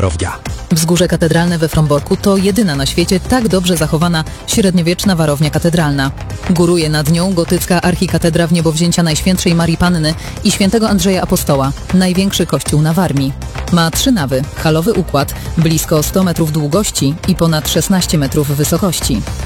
warownia. Wzgórze katedralne we Fromborku to jedyna na świecie tak dobrze zachowana średniowieczna warownia katedralna. Góruje nad nią gotycka archikatedra Wniebowzięcia Najświętszej Marii Panny i świętego Andrzeja Apostoła, największy kościół na Warmii. Ma 3 nawy, halowy układ, blisko 100 metrów długości i ponad 16 metrów wysokości.